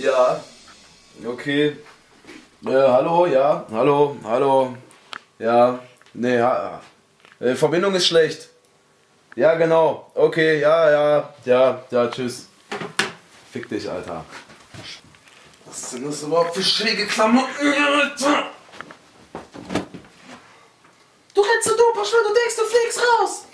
Ja. Okay. Hallo, ja. Hallo. Ja. Nee, Verbindung ist schlecht. Ja, genau. Okay, ja, tschüss. Fick dich, Alter. Was sind das überhaupt für schräge Klamotten, Alter? Du rennst so dumm, weil du denkst, du fliegst raus!